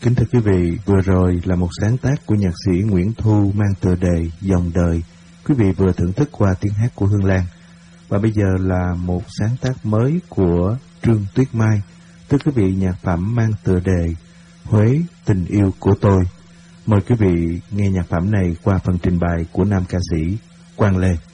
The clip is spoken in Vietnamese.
Kính thưa quý vị, vừa rồi là một sáng tác của nhạc sĩ Nguyễn Thu mang tựa đề Dòng Đời. Quý vị vừa thưởng thức qua tiếng hát của Hương Lan. Và bây giờ là một sáng tác mới của Trương Tuyết Mai. Thưa quý vị, nhạc phẩm mang tựa đề Huế tình yêu của tôi. Mời quý vị nghe nhạc phẩm này qua phần trình bày của nam ca sĩ Quang Lê.